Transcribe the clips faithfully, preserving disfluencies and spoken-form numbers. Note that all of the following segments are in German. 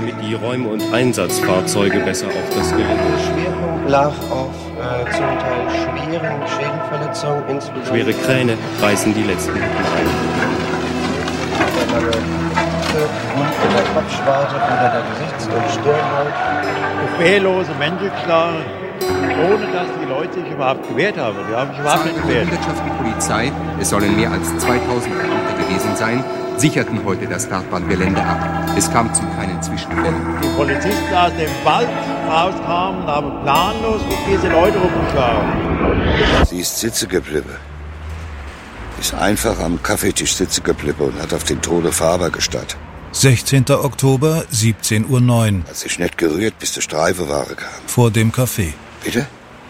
damit die Räume und Einsatzfahrzeuge besser auf das Gelände. Der Schwerpunkt lag auf äh, zum Teil schweren Schädelverletzungen, insbesondere... Schwere Kräne reißen die letzten Hütten ein. Der lange Mund- in der Kopfschwarte oder der Gesichts- und Stirnhaut. Wehrlose Menschen geschlagen, ohne dass die Leute sich überhaupt gewehrt haben. Die haben sich überhaupt nicht gewehrt. Die Wirtschaft und Polizei, es sollen mehr als zweitausend Beamte gewesen sein, sicherten heute das Startbahngelände ab. Es kam zu keinen Zwischenfällen. Die Polizisten aus dem Wald rauskamen, haben planlos diese Leute rumgeschlagen. Sie ist sitzen geblieben. Ist einfach am Kaffeetisch sitzen geblieben und hat auf den Tode Faber gestarrt. sechzehnter Oktober, siebzehn Uhr neun. Hat sich nicht gerührt, bis die Streifenware kam. Vor dem Café. Bitte?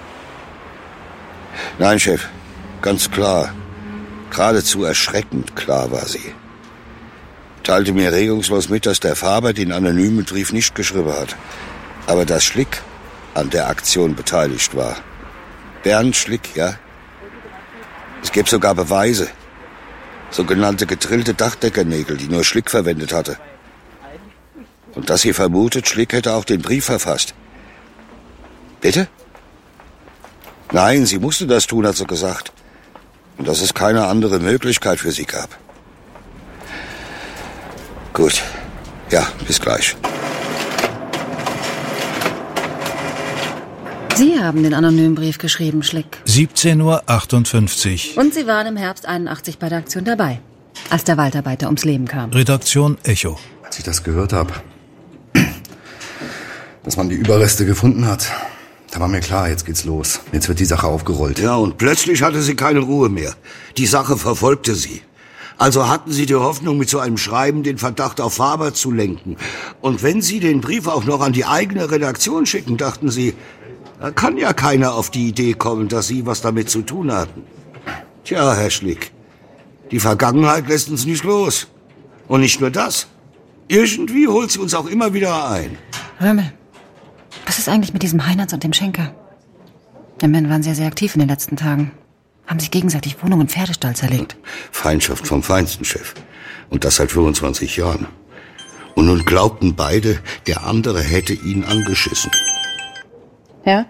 Nein, Chef. Ganz klar. Geradezu erschreckend klar war sie. Teilte mir regungslos mit, dass der Faber den anonymen Brief nicht geschrieben hat. Aber dass Schlick an der Aktion beteiligt war. Bernd Schlick, ja? Es gibt sogar Beweise. Sogenannte getrillte Dachdeckernägel, die nur Schlick verwendet hatte. Und dass sie vermutet, Schlick hätte auch den Brief verfasst. Bitte? Nein, sie musste das tun, hat sie gesagt. Und dass es keine andere Möglichkeit für sie gab. Gut. Ja, bis gleich. Sie haben den anonymen Brief geschrieben, Schlick. siebzehn Uhr achtundfünfzig. Und Sie waren im Herbst einundachtzig bei der Aktion dabei, als der Waldarbeiter ums Leben kam. Redaktion Echo. Als ich das gehört habe, dass man die Überreste gefunden hat, da war mir klar, jetzt geht's los. Jetzt wird die Sache aufgerollt. Ja, und plötzlich hatte sie keine Ruhe mehr. Die Sache verfolgte sie. Also hatten sie die Hoffnung, mit so einem Schreiben den Verdacht auf Faber zu lenken. Und wenn sie den Brief auch noch an die eigene Redaktion schicken, dachten sie, da kann ja keiner auf die Idee kommen, dass sie was damit zu tun hatten. Tja, Herr Schlick, die Vergangenheit lässt uns nicht los. Und nicht nur das. Irgendwie holt sie uns auch immer wieder ein. Römmel, was ist eigentlich mit diesem Heinertz und dem Schenker? Die Männer waren sehr, sehr aktiv in den letzten Tagen. Haben sich gegenseitig Wohnungen und Pferdestall zerlegt. Feindschaft vom Feinsten, Chef. Und das seit fünfundzwanzig Jahren. Und nun glaubten beide, der andere hätte ihn angeschissen. Ja?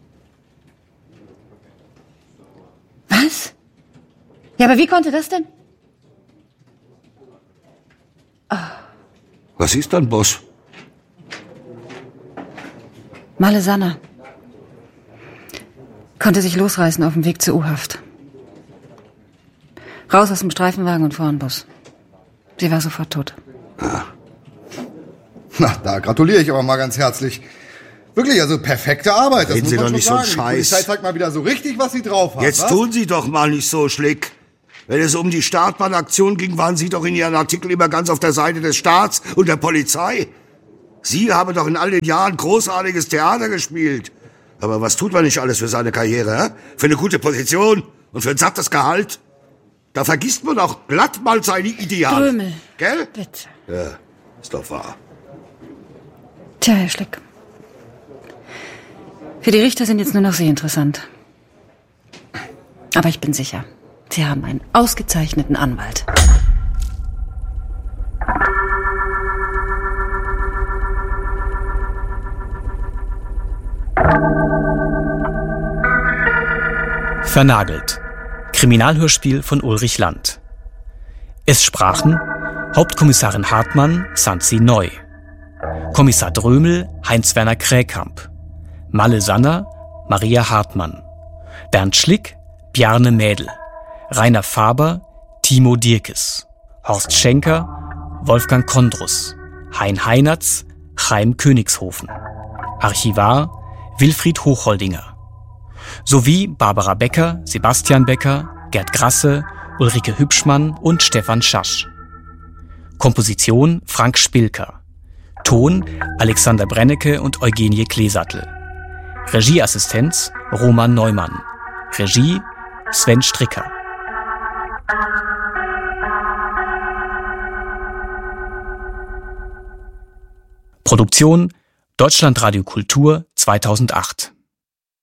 Was? Ja, aber wie konnte das denn? Oh. Was ist dann, Boss? Malle Sanner konnte sich losreißen auf dem Weg zur U-Haft. Raus aus dem Streifenwagen und vor den Bus. Sie war sofort tot. Ah. Na, da gratuliere ich aber mal ganz herzlich. Wirklich, also perfekte Arbeit. Das Reden muss Sie man doch schon nicht so einen sagen. Die Scheiß. Polizei zeigt mal wieder so richtig, was sie drauf hat. Jetzt was? tun Sie doch mal nicht so, Schlick. Wenn es um die Startbahnaktion ging, waren Sie doch in Ihren Artikeln immer ganz auf der Seite des Staats und der Polizei. Sie haben doch in all den Jahren großartiges Theater gespielt. Aber was tut man nicht alles für seine Karriere, hä? Für eine gute Position und für ein sattes Gehalt? Da vergisst man doch glatt mal seine Ideale. Drömel. Gell? Bitte. Ja, ist doch wahr. Tja, Herr Schlick. Für die Richter sind jetzt nur noch Sie interessant. Aber ich bin sicher, Sie haben einen ausgezeichneten Anwalt. Vernagelt. Kriminalhörspiel von Ulrich Land. Es sprachen Hauptkommissarin Hartmann, Sanzi Neu, Kommissar Drömel, Heinz-Werner Kräkamp, Malle Sanner, Maria Hartmann, Bernd Schlick, Bjarne Mädel, Rainer Faber, Timo Dierkes, Horst Schenker, Wolfgang Kondrus, Hein Heinertz, Chaim Königshofen, Archivar Wilfried Hochholdinger, sowie Barbara Becker, Sebastian Becker, Gerd Grasse, Ulrike Hübschmann und Stefan Schasch. Komposition Frank Spilker. Ton Alexander Brennecke und Eugenie Kleesattel. Regieassistenz Roman Neumann. Regie Sven Stricker. Produktion Deutschlandradio Kultur zweitausendacht.